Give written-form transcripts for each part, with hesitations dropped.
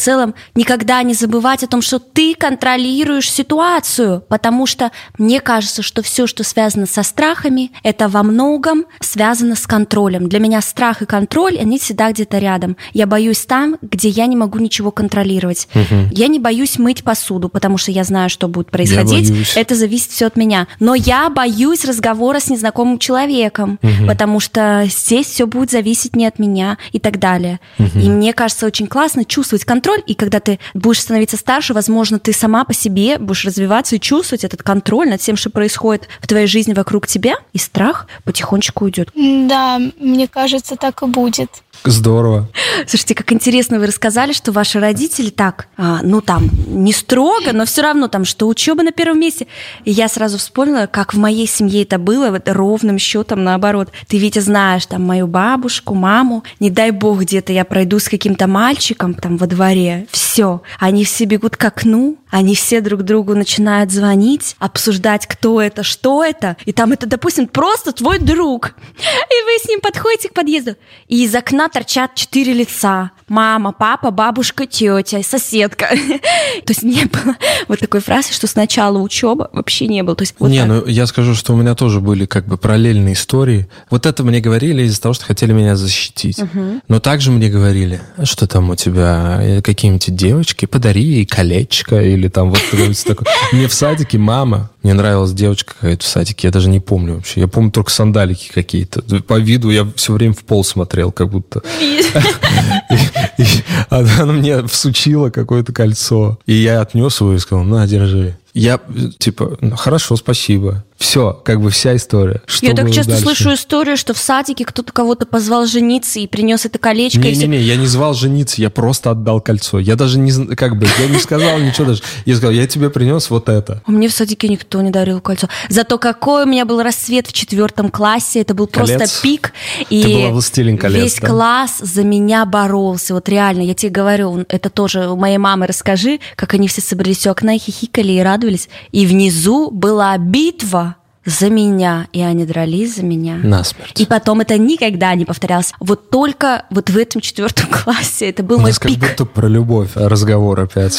целом никогда не забывать о том, что ты контролируешь ситуацию, потому что мне кажется, что все, что связано со страхами, это во многом связано с контролем. Для меня страх и контроль, они всегда где-то рядом. Я боюсь там, где я не могу ничего контролировать. Я не боюсь мыть посуду, потому что я знаю, что будет происходить. Это зависит все от меня. Но я боюсь разговора с незнакомым человеком, потому что здесь все будет зависеть не от меня и так далее. И мне кажется, очень классно чувствовать контроль, и когда ты будешь становиться старше, возможно, ты сама по себе будешь развиваться и чувствовать этот контроль над тем, что происходит в твоей жизни вокруг тебя, и страх потихонечку уйдет. Да, мне кажется, так и будет. Здорово. Слушайте, как интересно вы рассказали, что ваши родители так, не строго, но все равно там, что учеба на первом месте. И я сразу вспомнила, как в моей семье это было, вот ровным счетом наоборот. Ты, Витя, знаешь там мою бабушку, маму, не дай бог где-то я пройду с каким-то мальчиком там во дворе, все, они все бегут к окну, они все друг другу начинают звонить, обсуждать, кто это, что это, и там это, допустим, просто твой друг, и вы с ним подходите к подъезду, и из окна торчат 4 лица. Мама, папа, бабушка, тетя, соседка. То есть не было вот такой фразы, что сначала учеба вообще не было. То есть, вот я скажу, что у меня тоже были как бы параллельные истории. Вот это мне говорили из-за того, что хотели меня защитить. Но также мне говорили, что там у тебя какие-нибудь девочки, подари ей колечко или там вот такое. Мне в садике мама, мне нравилась девочка какая-то в садике, я даже не помню вообще. Я помню только сандалики какие-то. По виду я все время в пол смотрел, как будто. И она мне всучила какое-то кольцо. И я отнес его и сказал, на, держи. Я, хорошо, спасибо. Все, как бы вся история. Что я так часто дальше? Слышу историю, что в садике кто-то кого-то позвал жениться и принес это колечко. Не-не-не, я не звал жениться, я просто отдал кольцо. Я даже не, я не сказал ничего даже. Я сказал, я тебе принес вот это. А мне в садике никто не дарил кольцо. Зато какой у меня был расцвет в 4 классе, это был просто пик. И ты была властелин колец, весь класс за меня боролся. Вот реально, я тебе говорю, это тоже у моей мамы расскажи, как они все собрались у окна и хихикали и радовались. И внизу была битва за меня, и они дрались за меня. Насмерть. И потом это никогда не повторялось. Вот только вот в этом 4 классе это был мой пик. У нас как будто про любовь разговор опять.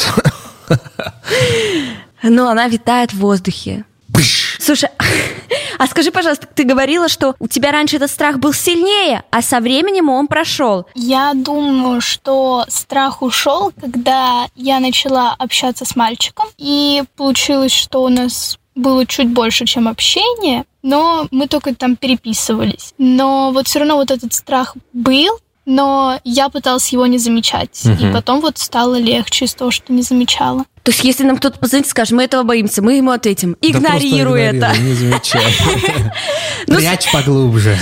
Но она витает в воздухе. Слушай, а скажи, пожалуйста, ты говорила, что у тебя раньше этот страх был сильнее, а со временем он прошел. Я думаю, что страх ушел, когда я начала общаться с мальчиком, и получилось, что у нас было чуть больше, чем общение, но мы только там переписывались. Но вот все равно вот этот страх был, но я пыталась его не замечать. И потом вот стало легче из того, что не замечала. То есть, если нам кто-то позвонит и скажет, мы этого боимся, мы ему ответим, игнорируй это. Не замечай. Прячь поглубже.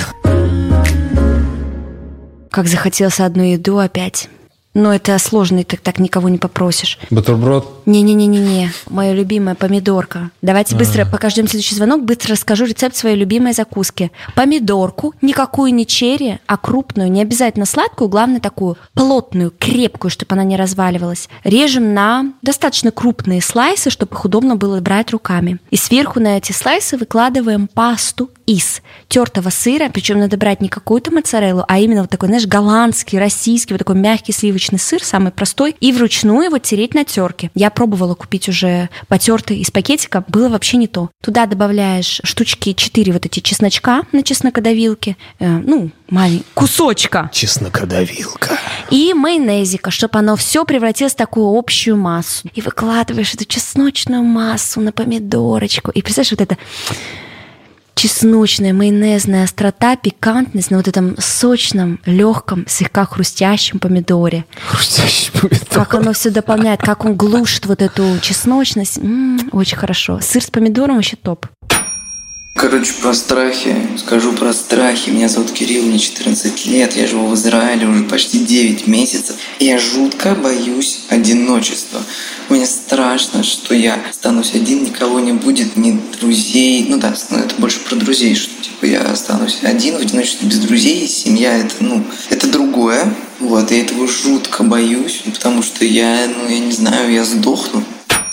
Как захотелось одну еду опять. Но это сложно, и ты так никого не попросишь. Бутерброд? Не-не-не-не-не. Моя любимая помидорка. Давайте быстро, пока ждем следующий звонок, быстро расскажу рецепт своей любимой закуски. Помидорку, никакую не черри, а крупную, не обязательно сладкую, главное такую плотную, крепкую, чтобы она не разваливалась. Режем на достаточно крупные слайсы, чтобы их удобно было брать руками. И сверху на эти слайсы выкладываем пасту из тертого сыра, причем надо брать не какую-то моцареллу, а именно вот такой, знаешь, голландский, российский, вот такой мягкий сливочный сыр, самый простой, и вручную его тереть на терке. Я пробовала купить уже потертый из пакетика, было вообще не то. Туда добавляешь штучки 4 вот эти чесночка на чеснокодавилке, маленький кусочка. Чеснокодавилка. И майонезика, чтобы оно все превратилось в такую общую массу. И выкладываешь эту чесночную массу на помидорочку. И представляешь, вот это чесночная, майонезная острота, пикантность на вот этом сочном, легком, слегка хрустящем помидоре. Хрустящий помидор. Как оно все дополняет, как он глушит вот эту чесночность. Очень хорошо. Сыр с помидором вообще топ. Короче, про страхи. Скажу про страхи. Меня зовут Кирилл, мне 14 лет. Я живу в Израиле уже почти 9 месяцев. И я жутко боюсь одиночества. Мне страшно, что я останусь один, никого не будет, ни друзей. Это больше про друзей, что я останусь один в одиночестве без друзей. Семья это другое. Я этого жутко боюсь, потому что я не знаю, я сдохну.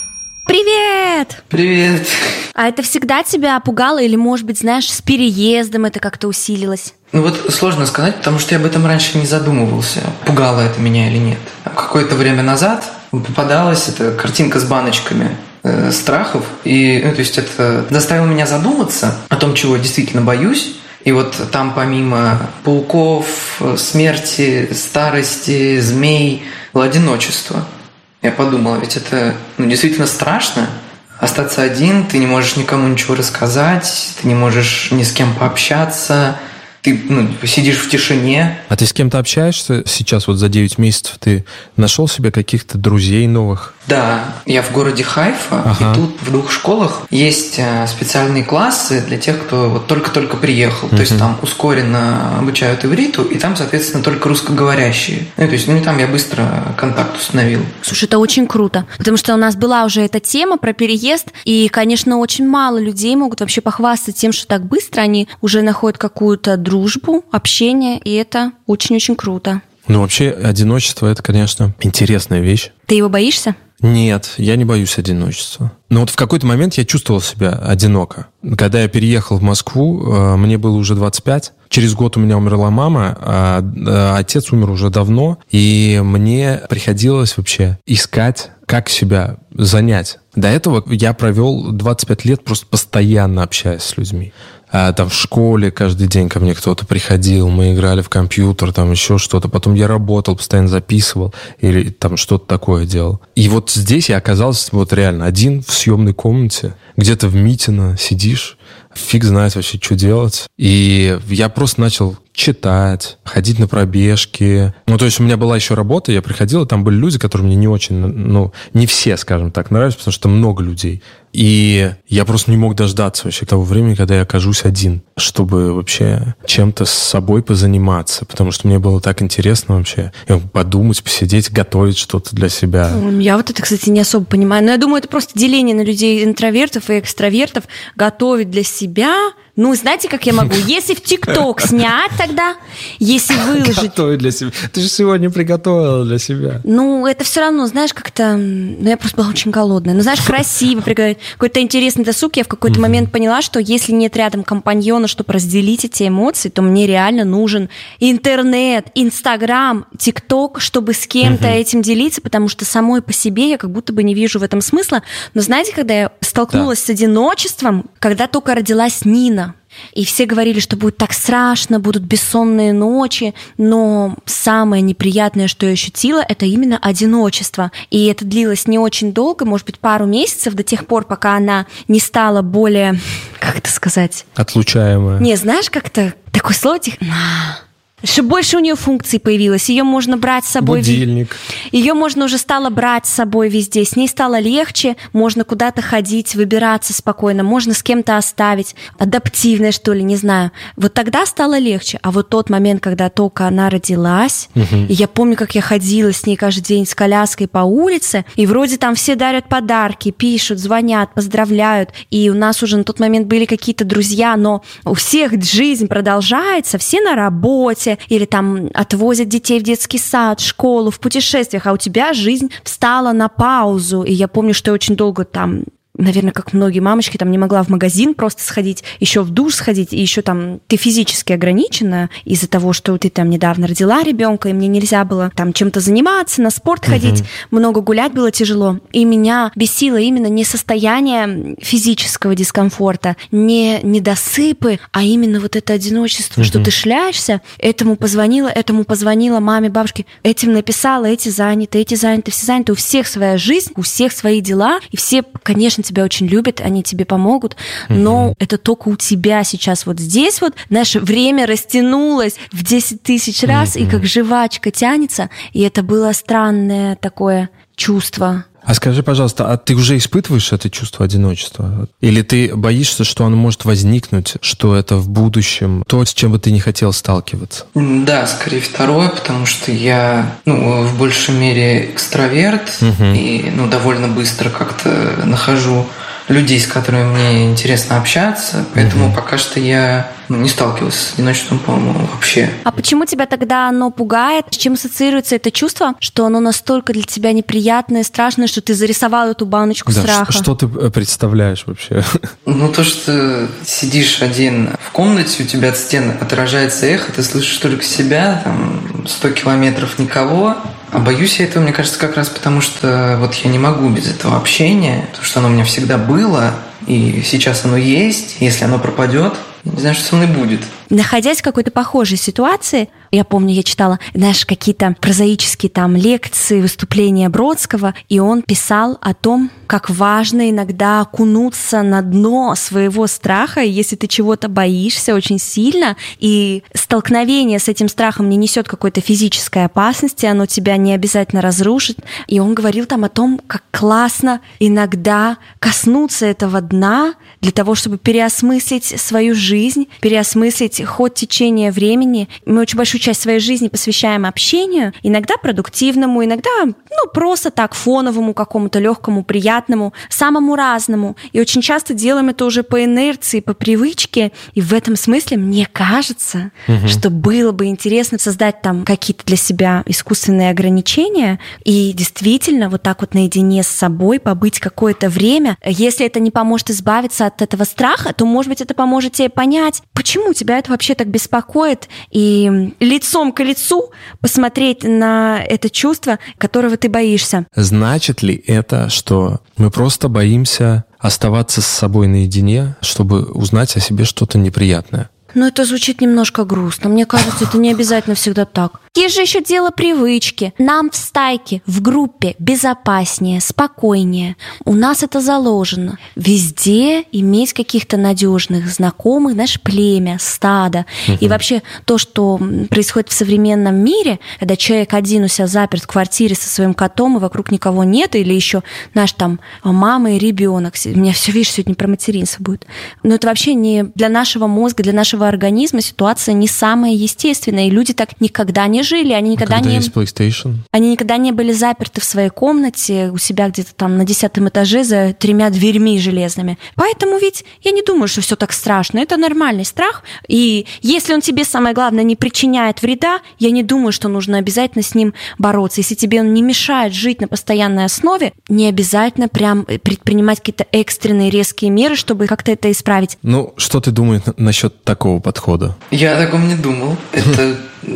Привет! Привет! А это всегда тебя пугало или, может быть, знаешь, с переездом это как-то усилилось? Ну вот сложно сказать, потому что я об этом раньше не задумывался, пугало это меня или нет. Какое-то время назад попадалась эта картинка с баночками страхов, и то есть это заставило меня задуматься о том, чего я действительно боюсь. И вот там помимо пауков, смерти, старости, змей, было одиночество. Я подумал, ведь это действительно страшно. Остаться один, ты не можешь никому ничего рассказать, ты не можешь ни с кем пообщаться, ты сидишь в тишине. А ты с кем-то общаешься сейчас, вот за 9 месяцев? Ты нашел себе каких-то друзей новых? Да, я в городе Хайфа, и тут в 2 школах есть специальные классы для тех, кто вот только-только приехал. То есть там ускоренно обучают ивриту, и там, соответственно, только русскоговорящие. То есть, там я быстро контакт установил. Слушай, это очень круто, потому что у нас была уже эта тема про переезд, и, конечно, очень мало людей могут вообще похвастаться тем, что так быстро они уже находят какую-то дружбу, общение, и это очень-очень круто. Вообще, одиночество – это, конечно, интересная вещь. Ты его боишься? Нет, я не боюсь одиночества. Но вот в какой-то момент я чувствовал себя одиноко. Когда я переехал в Москву, мне было уже 25. Через год у меня умерла мама, а отец умер уже давно. И мне приходилось вообще искать, как себя занять. До этого я провел 25 лет просто постоянно общаясь с людьми. Там в школе каждый день ко мне кто-то приходил, мы играли в компьютер, там еще что-то. Потом я работал, постоянно записывал или там что-то такое делал. И вот здесь я оказался вот реально один в съемной комнате, где-то в Митино сидишь, фиг знает вообще, что делать. И я просто начал читать, ходить на пробежки. То есть у меня была еще работа, я приходил, и там были люди, которые мне не очень, не все, скажем так, нравились, потому что много людей. И я просто не мог дождаться вообще того времени, когда я окажусь один, чтобы вообще чем-то с собой позаниматься, потому что мне было так интересно вообще подумать, посидеть, готовить что-то для себя. Я вот это, кстати, не особо понимаю, но я думаю, это просто деление на людей интровертов и экстравертов, готовить для себя. Знаете, как я могу? Если в ТикТок снять тогда, если выложить... Готовить для себя. Ты же сегодня приготовила для себя. Это все равно, знаешь, как-то... я просто была очень голодная. Знаешь, красиво приготовить. Какой-то интересный досуг. Я в какой-то момент поняла, что если нет рядом компаньона, чтобы разделить эти эмоции, то мне реально нужен интернет, Инстаграм, ТикТок, чтобы с кем-то этим делиться, потому что самой по себе я как будто бы не вижу в этом смысла. Но знаете, когда я столкнулась с одиночеством, когда только родилась Нина, и все говорили, что будет так страшно, будут бессонные ночи, но самое неприятное, что я ощутила, это именно одиночество. И это длилось не очень долго, может быть, пару месяцев, до тех пор, пока она не стала более, как это сказать? Отлучаемая. Не, знаешь, как-то такое слово что больше у нее функций появилось. Ее можно брать с собой. Будильник. Ее можно уже стало брать с собой везде. С ней стало легче. Можно куда-то ходить, выбираться спокойно. Можно с кем-то оставить. Адаптивная, что ли, не знаю. Вот тогда стало легче. А вот тот момент, когда только она родилась, и я помню, как я ходила с ней каждый день с коляской по улице, и вроде там все дарят подарки, пишут, звонят, поздравляют. И у нас уже на тот момент были какие-то друзья, но у всех жизнь продолжается, все на работе, или там отвозят детей в детский сад, в школу, в путешествиях, а у тебя жизнь встала на паузу. И я помню, что я очень долго там наверное, как многие мамочки, там не могла в магазин просто сходить, еще в душ сходить, и еще там ты физически ограничена из-за того, что ты там недавно родила ребенка, и мне нельзя было там чем-то заниматься, на спорт ходить, много гулять было тяжело. И меня бесило именно не состояние физического дискомфорта, не недосыпы, а именно вот это одиночество, что ты шляешься, этому позвонила маме, бабушке, этим написала, эти заняты, все заняты, у всех своя жизнь, у всех свои дела, и все, конечно, тебя очень любят, они тебе помогут, но это только у тебя сейчас вот здесь вот, знаешь, время растянулось в 10 тысяч раз, и как жвачка тянется, и это было странное такое чувство. А скажи, пожалуйста, а ты уже испытываешь это чувство одиночества? Или ты боишься, что оно может возникнуть, что это в будущем то, с чем бы ты не хотел сталкиваться? Да, скорее второе, потому что я, в большей мере экстраверт и, довольно быстро как-то нахожу людей, с которыми мне интересно общаться, поэтому пока что я не сталкивался с одиночеством, по-моему, вообще. А почему тебя тогда оно пугает? С чем ассоциируется это чувство, что оно настолько для тебя неприятное, страшное, что ты зарисовал эту баночку страха? Что ты представляешь вообще? То, что сидишь один в комнате, у тебя от стен отражается эхо, ты слышишь только себя, там 100 километров никого. А боюсь я этого, мне кажется, как раз потому, что вот я не могу без этого общения, потому что оно у меня всегда было, и сейчас оно есть. Если оно пропадет, я не знаю, что со мной будет. Находясь в какой-то похожей ситуации, я помню, я читала, какие-то прозаические там лекции, выступления Бродского, и он писал о том, как важно иногда окунуться на дно своего страха, если ты чего-то боишься очень сильно, и столкновение с этим страхом не несет какой-то физической опасности, оно тебя не обязательно разрушит. И он говорил там о том, как классно иногда коснуться этого дна для того, чтобы переосмыслить свою жизнь, переосмыслить ход течения времени. Мы очень большую часть своей жизни посвящаем общению, иногда продуктивному, иногда просто так фоновому, какому-то легкому, приятному, самому разному. И очень часто делаем это уже по инерции, по привычке. И в этом смысле мне кажется, что было бы интересно создать там какие-то для себя искусственные ограничения и действительно вот так вот наедине с собой побыть какое-то время. Если это не поможет избавиться от этого страха, то, может быть, это поможет тебе понять, почему тебя это вообще так беспокоит, и лицом к лицу посмотреть на это чувство, которого ты боишься. Значит ли это, что мы просто боимся оставаться с собой наедине, чтобы узнать о себе что-то неприятное? Это звучит немножко грустно. Мне кажется, это не обязательно всегда так. Есть же еще дело привычки. Нам в стайке, в группе безопаснее, спокойнее. У нас это заложено. Везде иметь каких-то надежных знакомых, племя, стадо. И вообще то, что происходит в современном мире, когда человек один у себя заперт в квартире со своим котом, и вокруг никого нет, или еще, там мама и ребенок. У меня все, видишь, сегодня про материнство будет. Но это вообще не для нашего мозга, для нашего организма ситуация не самая естественная. И люди так никогда не жили. Они никогда не... есть PlayStation? Они никогда не были заперты в своей комнате у себя где-то там на 10-м этаже за 3 дверьми железными. Поэтому ведь я не думаю, что все так страшно. Это нормальный страх. И если он тебе, самое главное, не причиняет вреда, я не думаю, что нужно обязательно с ним бороться. Если тебе он не мешает жить на постоянной основе, не обязательно прям предпринимать какие-то экстренные резкие меры, чтобы как-то это исправить. Что ты думаешь насчет такого подхода? Я о таком не думал. Это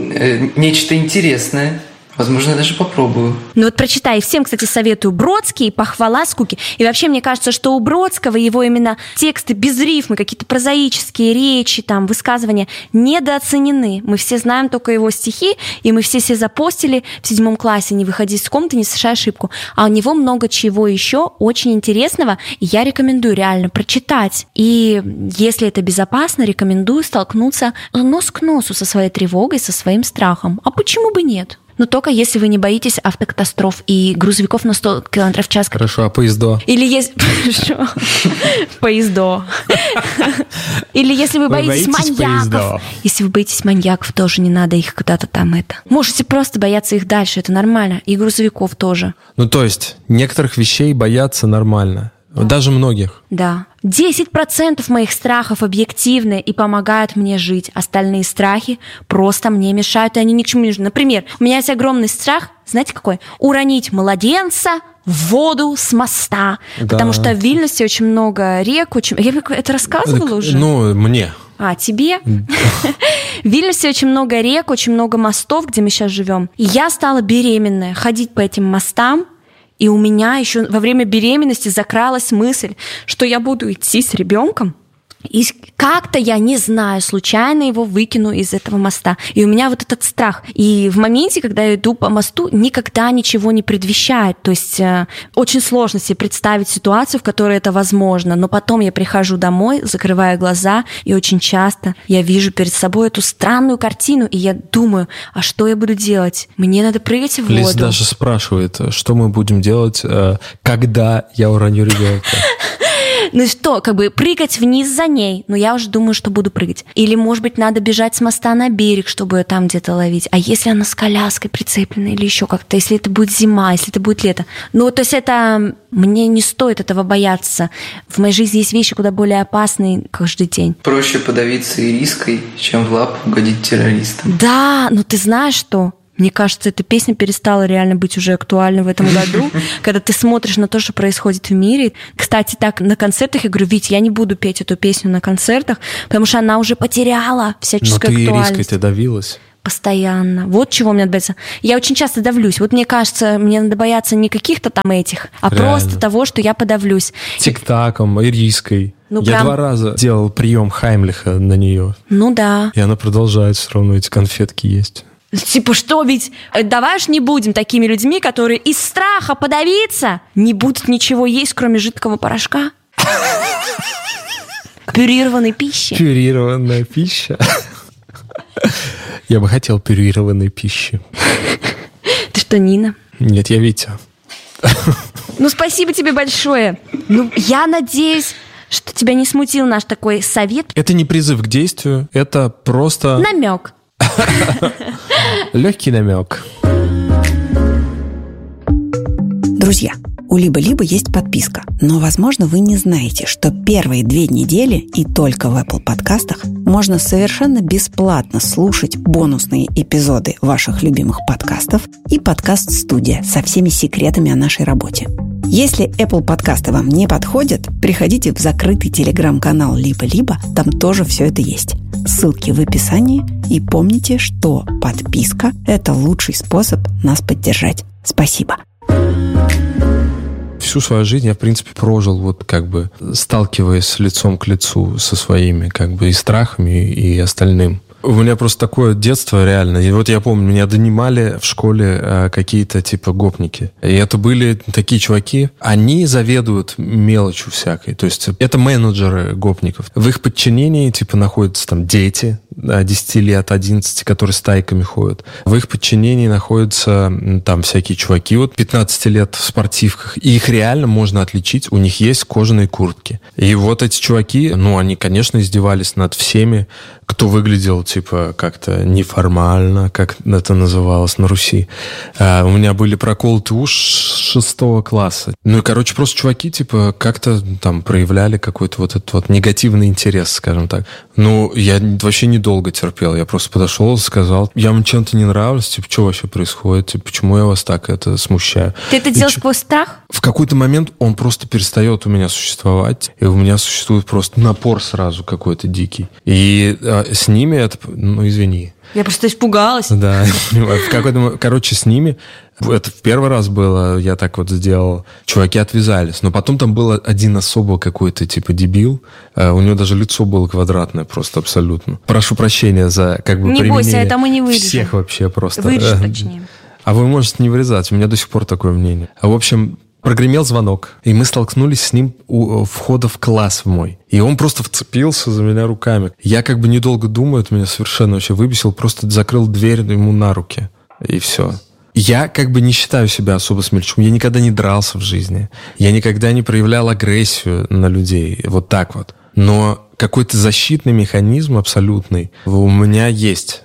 нечто интересное. Возможно, я даже попробую. Прочитай. Всем, кстати, советую Бродский, «Похвала скуки». И вообще, мне кажется, что у Бродского его именно тексты без рифмы, какие-то прозаические речи, высказывания недооценены. Мы все знаем только его стихи, и мы все себе запостили в 7 классе: не выходи из комнаты, не совершай ошибку. А у него много чего еще очень интересного, и я рекомендую реально прочитать. И если это безопасно, рекомендую столкнуться нос к носу со своей тревогой, со своим страхом. А почему бы нет? Только если вы не боитесь автокатастроф и грузовиков на 100 км в час. Хорошо, а поездо? Или есть... Поездо. Или если вы боитесь маньяков. Если вы боитесь маньяков, тоже не надо их куда-то там это. Можете просто бояться их дальше, это нормально. И грузовиков тоже. То есть некоторых вещей бояться нормально. Даже многих. Да. 10% моих страхов объективны и помогают мне жить. Остальные страхи просто мне мешают, и они ни к чему не нужны. Например, у меня есть огромный страх, знаете какой? Уронить младенца в воду с моста. Да. Потому что в Вильнюсе очень много рек. Я это рассказывала уже? Мне. Тебе? В Вильнюсе очень много рек, очень много мостов, где мы сейчас живем. И я стала беременная, ходить по этим мостам. И у меня еще во время беременности закралась мысль, что я буду идти с ребенком, и как-то, я не знаю, случайно его выкину из этого моста. И у меня вот этот страх. И в моменте, когда я иду по мосту, никогда ничего не предвещает. То есть очень сложно себе представить ситуацию, в которой это возможно. Но потом я прихожу домой, закрываю глаза, и очень часто я вижу перед собой эту странную картину, и я думаю, а что я буду делать? Мне надо прыгать в воду. Лиз даже спрашивает, что мы будем делать, когда я уроню ребенка. Ну что, как бы прыгать вниз за ней. Но я уже думаю, что буду прыгать. Или, может быть, надо бежать с моста на берег, чтобы ее там где-то ловить. А если она с коляской прицеплена или еще как-то, если это будет зима, если это будет лето. Ну, то есть это... Мне не стоит этого бояться. В моей жизни есть вещи куда более опасные каждый день. Проще подавиться ириской, чем в лапу угодить террористам. Да, но ты знаешь что? Мне кажется, эта песня перестала реально быть уже актуальной в этом году, когда ты смотришь на то, что происходит в мире. Кстати, так, на концертах я говорю, Вить, я не буду петь эту песню на концертах, потому что она уже потеряла всяческую актуальность. Но ты ириской-то давилась. Постоянно. Вот чего мне надо бояться. Я очень часто давлюсь. Вот мне кажется, мне надо бояться не каких-то там этих, а реально. Просто того, что я подавлюсь. Тик-таком, ириской. Ну, я прям... 2 раза делал прием Хаймлиха на нее. Ну да. И она продолжает все равно эти конфетки есть. Типа что, ведь давай уж не будем такими людьми, которые из страха подавиться не будут ничего есть, кроме жидкого порошка. Пюрированной пищи. Пюрированная пища. Я бы хотел пюрированной пищи. Ты что, Нина? Нет, я Витя. Ну, спасибо тебе большое. Ну, я надеюсь, что тебя не смутил наш такой совет. Это не призыв к действию, это просто... Намек. Легкий намек. Друзья, у Либо-Либо есть подписка, но, возможно, вы не знаете, что первые 2 недели и только в Apple подкастах можно совершенно бесплатно слушать бонусные эпизоды ваших любимых подкастов и подкаст-студия со всеми секретами о нашей работе. Если Apple подкасты вам не подходят, приходите в закрытый телеграм-канал Либо-Либо, там тоже все это есть. Ссылки в описании, и помните, что подписка – это лучший способ нас поддержать. Спасибо. Всю свою жизнь я, в принципе, прожил, вот как бы сталкиваясь лицом к лицу со своими как бы и страхами, и остальным. У меня просто такое детство реально. И вот я помню, меня донимали в школе какие-то типа гопники. И это были такие чуваки, они заведуют мелочью всякой. То есть это менеджеры гопников. В их подчинении типа находятся там дети 10 лет, 11, которые стайками ходят. В их подчинении находятся там всякие чуваки вот 15 лет в спортивках. И их реально можно отличить. У них есть кожаные куртки. И вот эти чуваки, ну, они, конечно, издевались над всеми, кто выглядел типа как-то неформально, как это называлось на Руси. У меня были проколоты уши 6 класса. Ну и, короче, просто чуваки типа как-то там проявляли какой-то вот этот вот негативный интерес, скажем так. Ну, я вообще недолго терпел. Я просто подошел, сказал, я вам чем-то не нравлюсь, типа, что вообще происходит? Типа, почему я вас так это смущаю? Ты это делал сквозь страх? В какой-то момент он просто перестает у меня существовать, и у меня существует просто напор сразу какой-то дикий. И с ними это... Ну, извини. Я просто испугалась. Да. В какой-то... Короче, с ними... Это в первый раз было, я так вот сделал. Чуваки отвязались. Но потом там был один особо какой-то типа дебил. У него даже лицо было квадратное просто абсолютно. Прошу прощения за как бы применение. Не бойся, это мы не вырежем. Всех вообще просто. Вырежем, точнее. А вы можете не вырезать. У меня до сих пор такое мнение. В общем... Прогремел звонок, и мы столкнулись с ним у входа в класс мой. И он просто вцепился за меня руками. Я как бы недолго думаю, это меня совершенно вообще выбесил, просто закрыл дверь ему на руки, и все. Я как бы не считаю себя особо смельчаком. Я никогда не дрался в жизни. Я никогда не проявлял агрессию на людей. Вот так вот. Но какой-то защитный механизм абсолютный у меня есть.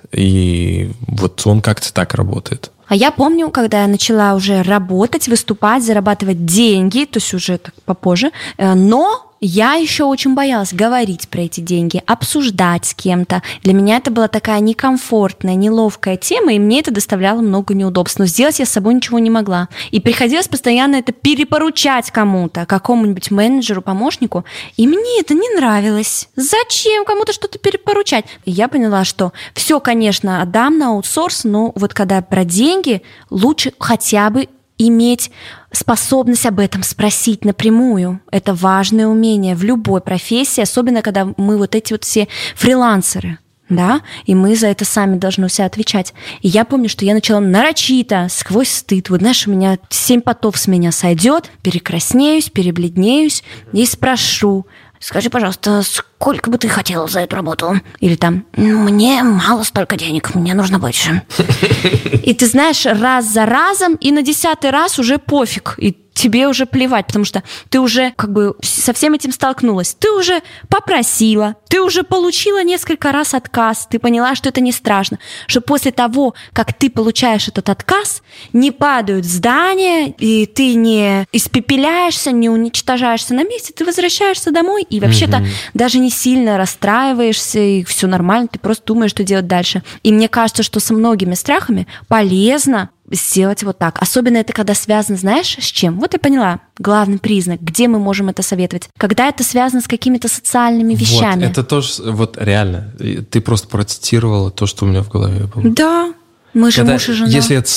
И вот он как-то так работает. А я помню, когда я начала уже работать, выступать, зарабатывать деньги, то есть уже так попозже, но я еще очень боялась говорить про эти деньги, обсуждать с кем-то. Для меня это была такая некомфортная, неловкая тема, и мне это доставляло много неудобств. Но сделать я с собой ничего не могла. И приходилось постоянно это перепоручать кому-то, какому-нибудь менеджеру, помощнику. И мне это не нравилось. Зачем кому-то что-то перепоручать? И я поняла, что все, конечно, отдам на аутсорс, но вот когда про деньги, лучше хотя бы иметь способность об этом спросить напрямую. Это важное умение в любой профессии, особенно когда мы вот эти вот все фрилансеры, да, и мы за это сами должны у себя отвечать. И я помню, что я начала нарочито, сквозь стыд, вот знаешь, у меня 7 потов с меня сойдет, перекраснеюсь, перебледнеюсь и спрошу: скажи, пожалуйста, сколько бы ты хотела за эту работу? Или там, мне мало столько денег, мне нужно больше. И ты знаешь, раз за разом, и на 10-й раз уже пофиг. И тебе уже плевать, потому что ты уже как бы со всем этим столкнулась. Ты уже попросила, ты уже получила несколько раз отказ, ты поняла, что это не страшно, что после того, как ты получаешь этот отказ, не падают здания, и ты не испепеляешься, не уничтожаешься на месте, ты возвращаешься домой и вообще-то даже не сильно расстраиваешься, и все нормально, ты просто думаешь, что делать дальше. И мне кажется, что со многими страхами полезно сделать вот так. Особенно это когда связано, знаешь, с чем? Вот я поняла. Главный признак, где мы можем это советовать. Когда это связано с какими-то социальными вещами. Вот, это тоже, вот реально, ты просто процитировала то, что у меня в голове было. Да, мы же муж и жена. Если это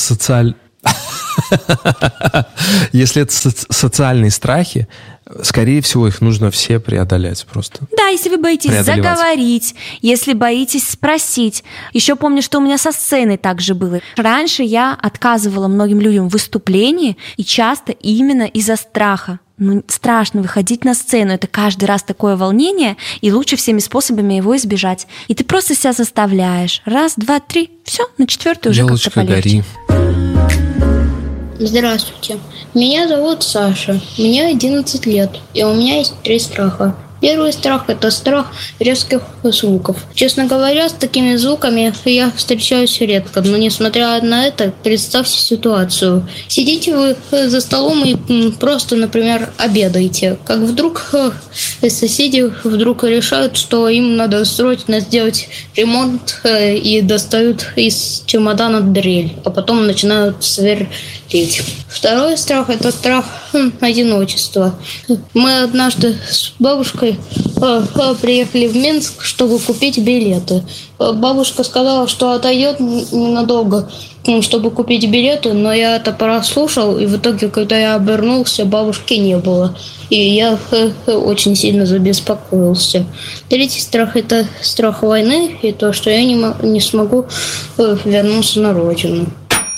Если это социальные страхи, скорее всего, их нужно все преодолеть просто. Да, если вы боитесь заговорить, если боитесь спросить. Еще помню, что у меня со сценой также было. Раньше я отказывала многим людям в выступлении, и часто именно из-за страха. Страшно выходить на сцену, это каждый раз такое волнение, и лучше всеми способами его избежать. И ты просто себя заставляешь. Раз, два, три, все, на четвертый уже как-то полегче. Здравствуйте, меня зовут Саша, мне 11 лет, и у меня есть 3 страха. Первый страх – это страх резких звуков. Честно говоря, с такими звуками я встречаюсь редко, но несмотря на это, представьте ситуацию. Сидите вы за столом и просто, например, обедаете. Как вдруг соседи решают, что им надо срочно сделать ремонт и достают из чемодана дрель, а потом начинают сверлить. Второй страх – это страх одиночества. Мы однажды с бабушкой приехали в Минск, чтобы купить билеты. Бабушка сказала, что отойдет ненадолго, чтобы купить билеты, но я это прослушал, и в итоге, когда я обернулся, бабушки не было. И я очень сильно забеспокоился. Третий страх – это страх войны и то, что я не смогу вернуться на родину.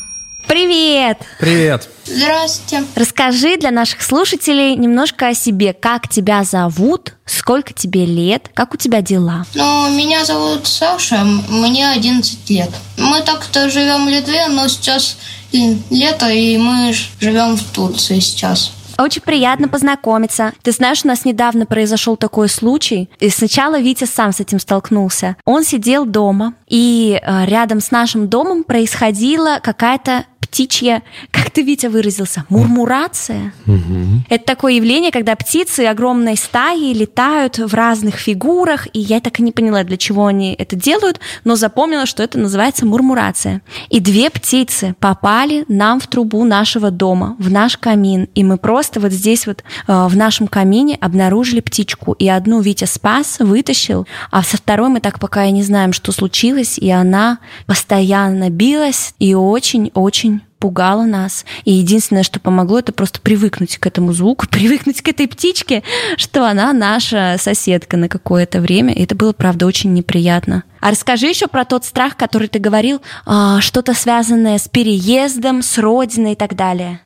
Привет! Привет! Здравствуйте! Расскажи для наших слушателей немножко о себе. Как тебя зовут? Сколько тебе лет? Как у тебя дела? Меня зовут Саша, мне 11 лет. Мы так-то живем в Литве, но сейчас лето, и мы живем в Турции сейчас. Очень приятно познакомиться. Ты знаешь, у нас недавно произошел такой случай. И сначала Витя сам с этим столкнулся. Он сидел дома, и рядом с нашим домом происходила какая-то птичья, как ты, Витя, выразился, мурмурация. Это такое явление, когда птицы огромной стаей летают в разных фигурах, и я так и не поняла, для чего они это делают, но запомнила, что это называется мурмурация. И 2 птицы попали нам в трубу нашего дома, в наш камин, и мы просто вот здесь вот в нашем камине обнаружили птичку, и одну Витя спас, вытащил, а со второй мы так пока и не знаем, что случилось, и она постоянно билась и очень-очень пугала нас. И единственное, что помогло, это просто привыкнуть к этому звуку, привыкнуть к этой птичке, что она наша соседка на какое-то время. И это было, правда, очень неприятно. А расскажи еще про тот страх, который ты говорил, что-то связанное с переездом, с родиной и так далее.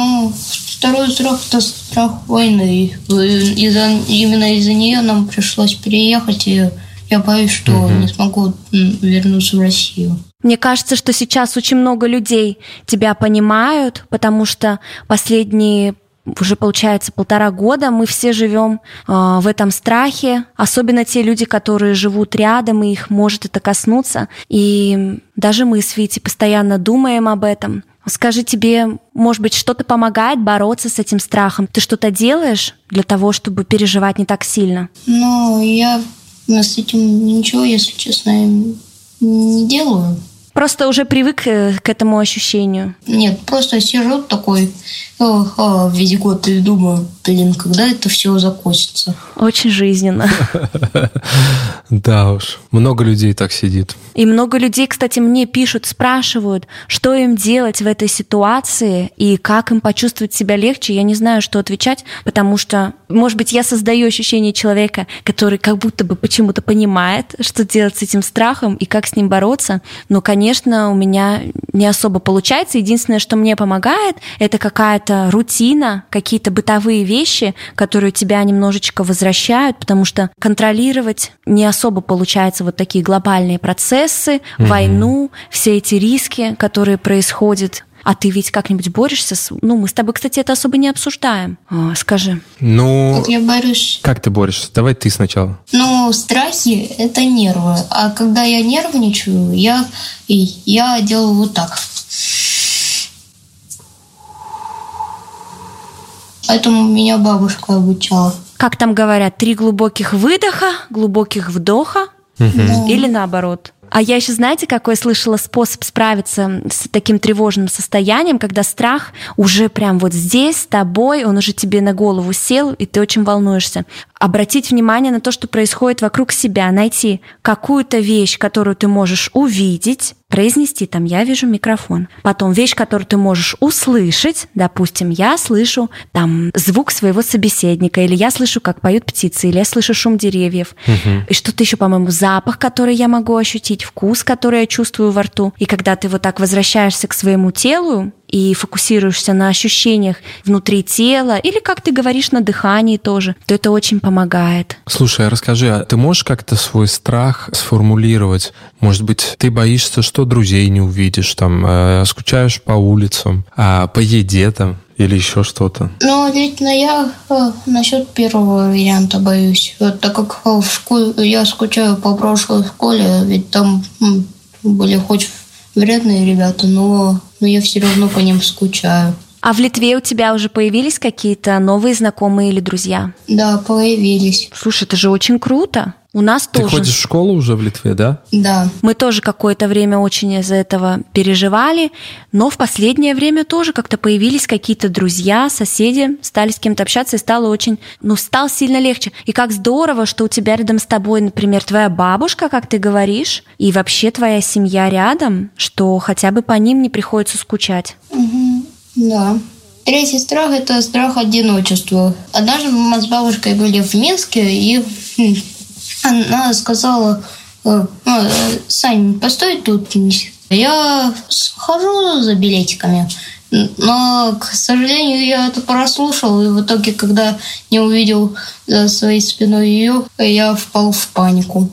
Второй страх – это страх войны. Именно из-за нее нам пришлось переехать, и я боюсь, что не смогу вернуться в Россию. Мне кажется, что сейчас очень много людей тебя понимают, потому что последние уже, получается, 1,5 года мы все живем в этом страхе, особенно те люди, которые живут рядом, и их может это коснуться. И даже мы с Витей постоянно думаем об этом. Скажи, тебе, может быть, что-то помогает бороться с этим страхом? Ты что-то делаешь для того, чтобы переживать не так сильно? Я с этим ничего, если честно, не делаю. Просто уже привык к этому ощущению? Нет, просто сижу такой весь год и думаю, когда это все закончится. Очень жизненно. Да уж, много людей так сидит. И много людей, кстати, мне пишут, спрашивают, что им делать в этой ситуации и как им почувствовать себя легче. Я не знаю, что отвечать, потому что, может быть, я создаю ощущение человека, который как будто бы почему-то понимает, что делать с этим страхом и как с ним бороться. Но, конечно, у меня не особо получается. Единственное, что мне помогает, это какая-то рутина, какие-то бытовые вещи, которые тебя немножечко возвращают, потому что контролировать не особо получается вот такие глобальные процессы, войну, все эти риски, которые происходят А ты ведь как-нибудь борешься с... Ну, мы с тобой, кстати, это особо не обсуждаем. Скажи. Ну, Как я борюсь? как ты борешься? Давай ты сначала. Ну, страхи – это нервы. А когда я нервничаю, я делаю вот так. Поэтому меня бабушка обучала. Как там говорят, 3 глубоких выдоха, глубоких вдоха или наоборот? А я еще, знаете, какой слышала способ справиться с таким тревожным состоянием, когда страх уже прям вот здесь, с тобой, он уже тебе на голову сел, и ты очень волнуешься. Обратить внимание на то, что происходит вокруг себя, найти какую-то вещь, которую ты можешь увидеть, произнести там «я вижу микрофон». Потом вещь, которую ты можешь услышать, допустим, я слышу там звук своего собеседника, или я слышу, как поют птицы, или я слышу шум деревьев. И что-то еще, по-моему, запах, который я могу ощутить, вкус, который я чувствую во рту. И когда ты вот так возвращаешься к своему телу и фокусируешься на ощущениях внутри тела, или, как ты говоришь, на дыхании тоже, то это очень помогает. Слушай, а расскажи, а ты можешь как-то свой страх сформулировать? Может быть, ты боишься, что друзей не увидишь, там, скучаешь по улицам, по еде там, или еще что-то? Ну, лично я насчет первого варианта боюсь. Вот, так как в школе я скучаю по прошлой школе, ведь там были хоть вредные ребята, но я все равно по ним скучаю. А в Литве у тебя уже появились какие-то новые знакомые или друзья? Да, появились. Слушай, это же очень круто. У нас Ты тоже. ходишь в школу уже в Литве, да? Да. Мы тоже какое-то время очень из-за этого переживали, но в последнее время тоже как-то появились какие-то друзья, соседи, стали с кем-то общаться, и стало стало сильно легче. И как здорово, что у тебя рядом с тобой, например, твоя бабушка, как ты говоришь, и вообще твоя семья рядом, что хотя бы по ним не приходится скучать. Да. Третий страх – это страх одиночества. Однажды мы с бабушкой были в Минске, и она сказала: «Сань, постой тут». Я схожу за билетиками, но, к сожалению, я это прослушал, и в итоге, когда не увидел за своей спиной ее, я впал в панику.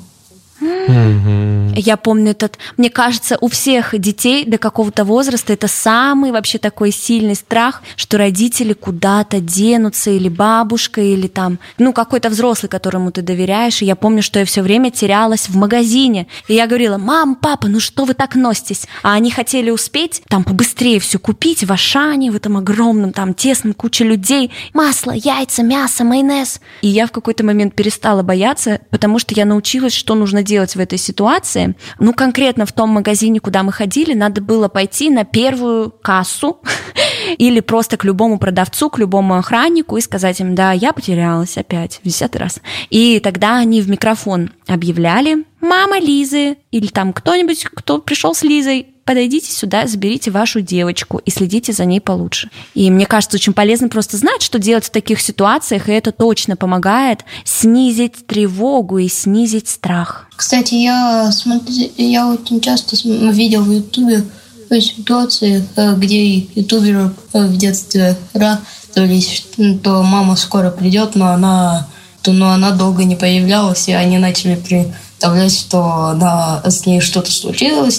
Я помню мне кажется, у всех детей до какого-то возраста это самый вообще такой сильный страх, что родители куда-то денутся, или бабушка, или там, какой-то взрослый, которому ты доверяешь. И я помню, что я все время терялась в магазине. И я говорила: «Мам, папа, что вы так носитесь?» А они хотели успеть там побыстрее все купить в Ашане, в этом огромном, там тесном, куча людей. Масло, яйца, мясо, майонез. И я в какой-то момент перестала бояться, потому что я научилась, что нужно делать в этой ситуации. Конкретно в том магазине, куда мы ходили, надо было пойти на первую кассу или просто к любому продавцу, к любому охраннику и сказать им: «Да, я потерялась опять в 10-й раз». И тогда они в микрофон объявляли: «Мама Лизы» или там кто-нибудь, кто пришел с Лизой, подойдите сюда, заберите вашу девочку и следите за ней получше. И мне кажется, очень полезно просто знать, что делать в таких ситуациях, и это точно помогает снизить тревогу и снизить страх. Кстати, я очень часто видел в Ютубе ситуации, где ютуберы в детстве радовались, то мама скоро придет, но она долго не появлялась, и они начали представлять, что с ней что-то случилось,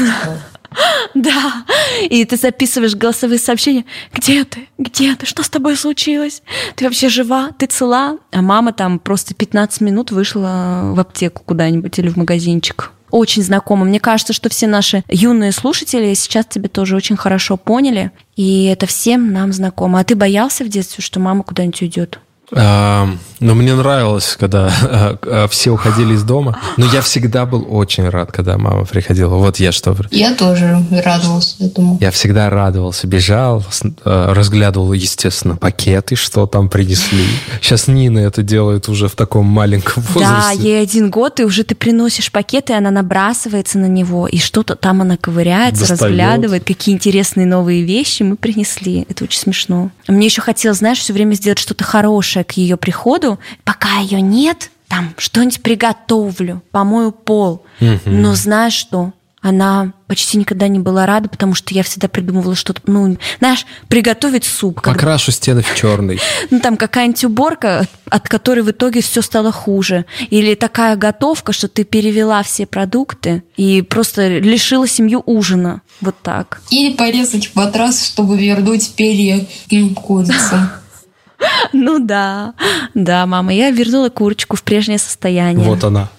Да, и ты записываешь голосовые сообщения: «Где ты? Где ты? Что с тобой случилось? Ты вообще жива? Ты цела?» А мама там просто 15 минут вышла в аптеку куда-нибудь или в магазинчик. Очень знакомо. Мне кажется, что все наши юные слушатели сейчас тебя тоже очень хорошо поняли, и это всем нам знакомо. А ты боялся в детстве, что мама куда-нибудь уйдет? Но мне нравилось, когда все уходили из дома. Но я всегда был очень рад, когда мама приходила. Вот я что. Я тоже радовался этому. Я всегда радовался, бежал, разглядывал, естественно, пакеты, что там принесли. Сейчас Нина это делает уже в таком маленьком возрасте. Да, ей 1 год, и уже ты приносишь пакет, и она набрасывается на него, и что-то там она ковыряется, разглядывает, какие интересные новые вещи мы принесли. Это очень смешно. Мне еще хотелось, все время сделать что-то хорошее к ее приходу. Пока ее нет, там что-нибудь приготовлю, помою пол. Но знаешь что? она почти никогда не была рада, потому что я всегда придумывала что-то, знаешь, приготовить суп. Покрашу стены в черный. Там какая-нибудь уборка, от которой в итоге все стало хуже. Или такая готовка, что ты перевела все продукты и просто лишила семью ужина. Вот так. Или порезать матрас, чтобы вернуть перья курицам. Да, мама, я вернула курочку в прежнее состояние. Вот она.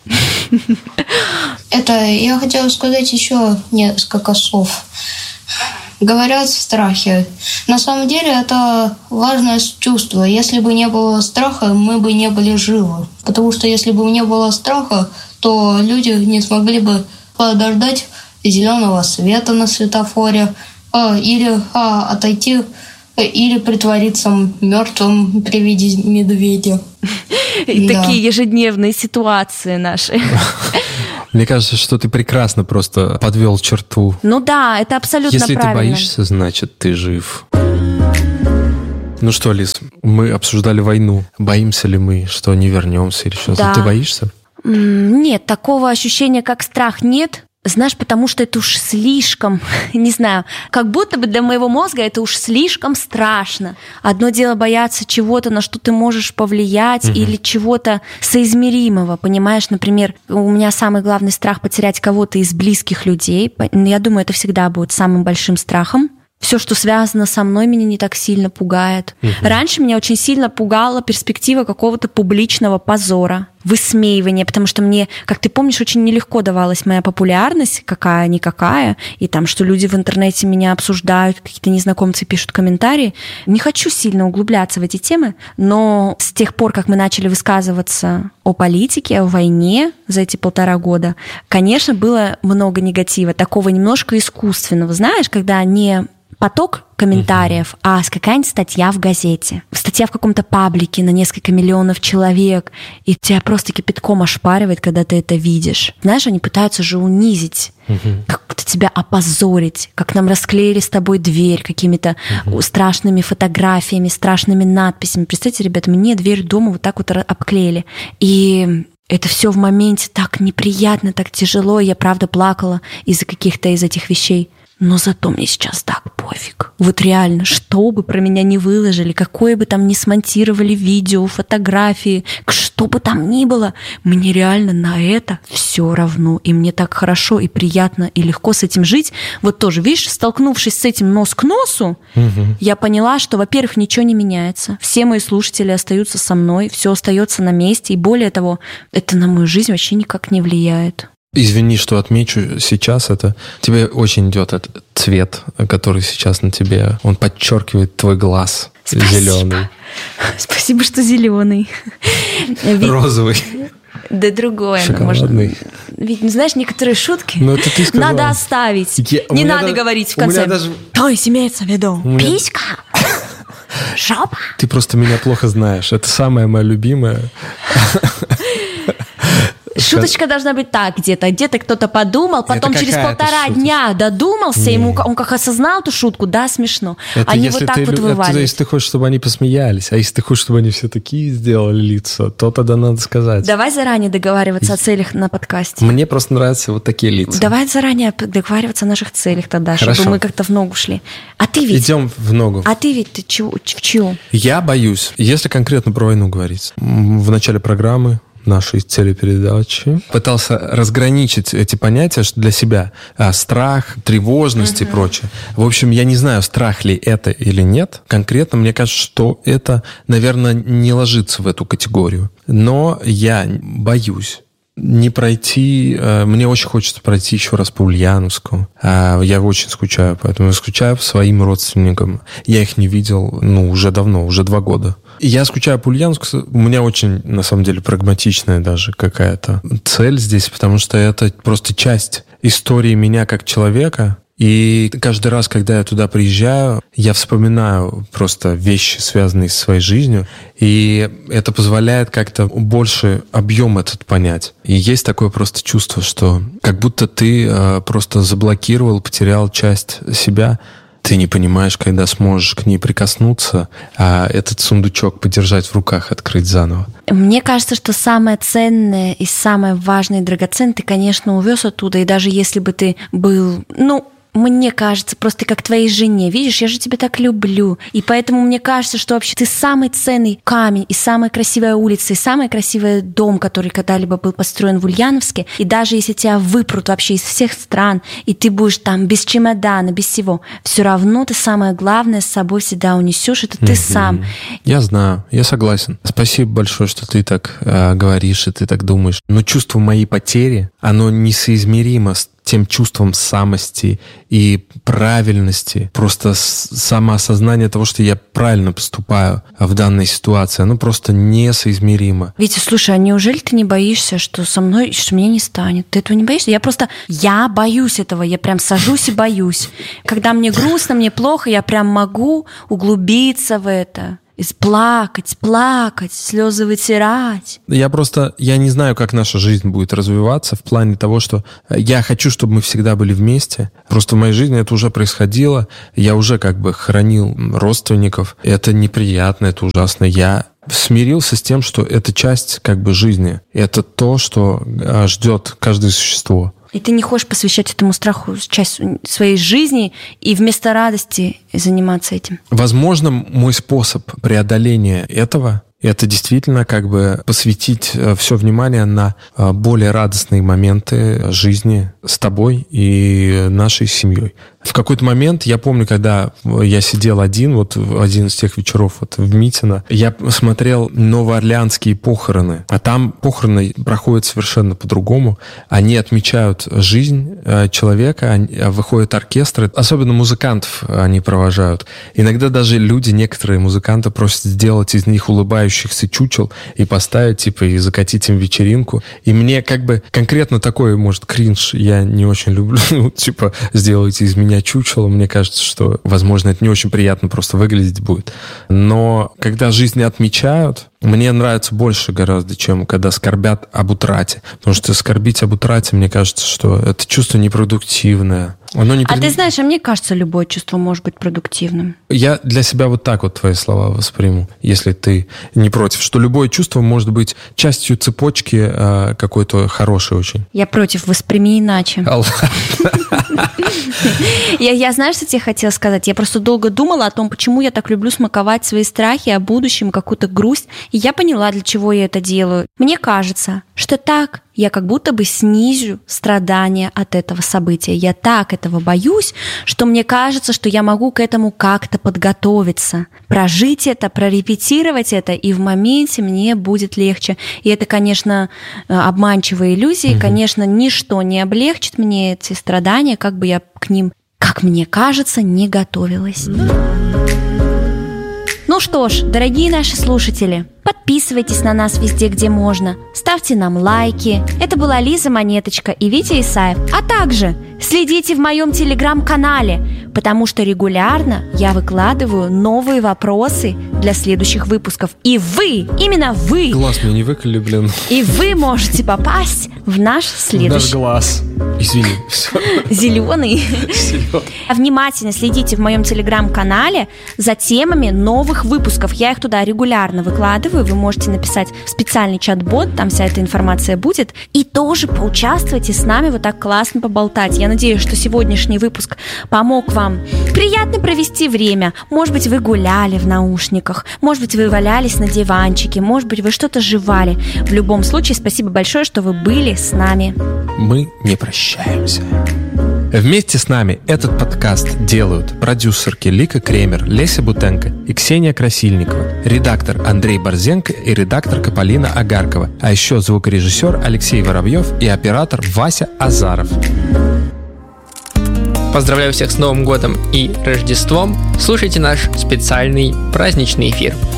Я хотела сказать еще несколько слов. Говорят в страхе. На самом деле это важное чувство. Если бы не было страха, мы бы не были живы. Потому что если бы не было страха, то люди не смогли бы подождать зеленого света на светофоре или отойти, или притвориться мертвым при виде медведя. Такие ежедневные ситуации наши. Мне кажется, что ты прекрасно просто подвел черту. Да, это абсолютно правильно. Если ты боишься, значит, ты жив. Ну что, Лиз, мы обсуждали войну. Боимся ли мы, что не вернемся или что-то? Да. Ты боишься? Нет, такого ощущения, как страх, нет. Знаешь, потому что это уж слишком, не знаю, как будто бы для моего мозга это уж слишком страшно. Одно дело бояться чего-то, на что ты можешь повлиять, или чего-то соизмеримого, понимаешь? Например, у меня самый главный страх потерять кого-то из близких людей. Я думаю, это всегда будет самым большим страхом. Все, что связано со мной, меня не так сильно пугает. Раньше меня очень сильно пугала перспектива какого-то публичного позора, высмеивания, потому что мне, как ты помнишь, очень нелегко давалась моя популярность, какая-никакая, и там, что люди в интернете меня обсуждают, какие-то незнакомцы пишут комментарии. Не хочу сильно углубляться в эти темы, но с тех пор, как мы начали высказываться о политике, о войне за эти 1,5 года, конечно, было много негатива, такого немножко искусственного, знаешь, когда не поток комментариев, а какая-нибудь статья в газете, статья в каком-то паблике на несколько миллионов человек, и тебя просто кипятком ошпаривает, когда ты это видишь. Знаешь, они пытаются же унизить, как-то тебя опозорить, как нам расклеили с тобой дверь какими-то страшными фотографиями, страшными надписями. Представьте, ребята, мне дверь дома вот так вот обклеили. И это все в моменте так неприятно, так тяжело. Я правда плакала из-за каких-то из этих вещей. Но зато мне сейчас так пофиг. Вот реально, что бы про меня ни выложили, какое бы там ни смонтировали видео, фотографии, что бы там ни было, мне реально на это все равно. И мне так хорошо и приятно и легко с этим жить. Вот тоже, видишь, столкнувшись с этим нос к носу, я поняла, что, во-первых, ничего не меняется. Все мои слушатели остаются со мной, все остается на месте. И более того, это на мою жизнь вообще никак не влияет. Извини, что отмечу сейчас это. Тебе очень идет этот цвет, который сейчас на тебе. Он подчеркивает твой глаз. Зеленый. Спасибо, что зеленый. Розовый. Да другое. Шоколадный. Ведь, знаешь, некоторые шутки ты надо оставить. Не надо говорить в конце. То есть имеется в виду писька, жопа. Ты просто меня плохо знаешь. Это самая моя любимая. Шуточка должна быть так где-то кто-то подумал, потом через 1,5 дня додумался, он как осознал эту шутку, да, смешно. Это они вот так вот вываливают. Это если ты хочешь, чтобы они посмеялись, а если ты хочешь, чтобы они все такие сделали лица, то тогда надо сказать. Давай заранее договариваться о целях на подкасте. Мне просто нравятся вот такие лица. Давай заранее договариваться о наших целях тогда, Хорошо. Чтобы мы как-то в ногу шли. А ты ведь... Идем в ногу. А ты ведь в чью? Я боюсь, если конкретно про войну говорить. В начале программы нашей телепередачи пытался разграничить эти понятия для себя. Страх, тревожность и прочее. В общем, я не знаю, страх ли это или нет. Конкретно мне кажется, что это, наверное, не ложится в эту категорию. Но я боюсь не пройти. Мне очень хочется пройти еще раз по Ульяновску. Я очень скучаю, поэтому я скучаю по своим родственникам. Я их не видел, уже давно, уже 2 года. Я скучаю по Ульяновску. У меня очень, на самом деле, прагматичная даже какая-то цель здесь, потому что это просто часть истории меня как человека. И каждый раз, когда я туда приезжаю, я вспоминаю просто вещи, связанные со своей жизнью, и это позволяет как-то больше объем этот понять. И есть такое просто чувство, что как будто ты просто заблокировал, потерял часть себя, ты не понимаешь, когда сможешь к ней прикоснуться, а этот сундучок подержать в руках, открыть заново. Мне кажется, что самое ценное и самое важное и драгоценное ты, конечно, увез оттуда, и даже если бы ты был, мне кажется, просто как твоей жене. Видишь, я же тебя так люблю. И поэтому мне кажется, что вообще ты самый ценный камень, и самая красивая улица, и самый красивый дом, который когда-либо был построен в Ульяновске. И даже если тебя выпрут вообще из всех стран, и ты будешь там без чемодана, без всего, все равно ты самое главное с собой всегда унесешь. Это ты сам. Я знаю, я согласен. Спасибо большое, что ты так говоришь, и ты так думаешь. Но чувство моей потери, оно несоизмеримо с тем чувством самости и правильности, просто самоосознание того, что я правильно поступаю в данной ситуации, оно просто несоизмеримо. Витя, слушай, а неужели ты не боишься, что со мной, что меня не станет? Ты этого не боишься? Я боюсь этого, я прям сажусь и боюсь. Когда мне грустно, мне плохо, я прям могу углубиться в это. Плакать, слезы вытирать. Я не знаю, как наша жизнь будет развиваться в плане того, что я хочу, чтобы мы всегда были вместе. Просто в моей жизни это уже происходило. Я уже как бы хоронил родственников. Это неприятно, это ужасно. Я смирился с тем, что это часть как бы жизни. Это то, что ждет каждое существо. И ты не хочешь посвящать этому страху часть своей жизни и вместо радости заниматься этим? Возможно, мой способ преодоления этого — это действительно как бы посвятить все внимание на более радостные моменты жизни с тобой и нашей семьей. В какой-то момент, я помню, когда я сидел один, в один из тех вечеров в Митино, я смотрел новоорлеанские похороны, а там похороны проходят совершенно по-другому. Они отмечают жизнь человека, выходят оркестры, особенно музыкантов они провожают. Иногда даже люди, некоторые музыканты, просят сделать из них улыбающихся чучел и поставить, и закатить им вечеринку. И мне как бы конкретно такой, может, кринж я не очень люблю, сделайте из меня чучело, мне кажется, что, возможно, это не очень приятно просто выглядеть будет. Но когда жизнь отмечают, мне нравится больше гораздо, чем когда скорбят об утрате. Потому что скорбить об утрате, мне кажется, что это чувство непродуктивное. А ты знаешь, мне кажется, любое чувство может быть продуктивным. Я для себя так твои слова восприму, если ты не против, что любое чувство может быть частью цепочки какой-то хорошей очень. Я против, восприми иначе. Я знаешь, что тебе хотела сказать? Я просто долго думала о том, почему я так люблю смаковать свои страхи о будущем, какую-то грусть. И я поняла, для чего я это делаю. Мне кажется, что так я как будто бы снизю страдания от этого события. Я так этого боюсь, что мне кажется, что я могу к этому как-то подготовиться, прожить это, прорепетировать это, и в моменте мне будет легче. И это, конечно, обманчивые иллюзии. Конечно, ничто не облегчит мне эти страдания, как бы я к ним, как мне кажется, не готовилась. Ну что ж, дорогие наши слушатели, подписывайтесь на нас везде, где можно, ставьте нам лайки. Это была Лиза Монеточка и Витя Исаев. А также следите в моем телеграм-канале, потому что регулярно я выкладываю новые вопросы для следующих выпусков. И вы, именно вы, глаз мне не выколи, блин. И вы можете попасть в наш следующий... Наш глаз. Извини. Зеленый. Внимательно следите в моем телеграм-канале за темами новых выпусков. Я их туда регулярно выкладываю. Вы можете написать в специальный чат-бот, там вся эта информация будет. И тоже поучаствуйте с нами вот так классно поболтать. Я надеюсь, что сегодняшний выпуск помог вам приятно провести время. Может быть, вы гуляли в наушниках, может быть, вы валялись на диванчике, может быть, вы что-то жевали. В любом случае, спасибо большое, что вы были с нами. Мы не прощаемся. Вместе с нами этот подкаст делают продюсерки Лика Кремер, Леся Бутенко и Ксения Красильникова, редактор Андрей Борзенко и редакторка Полина Агаркова, а еще звукорежиссер Алексей Воробьев и оператор Вася Азаров. Поздравляю всех с Новым годом и Рождеством. Слушайте наш специальный праздничный эфир.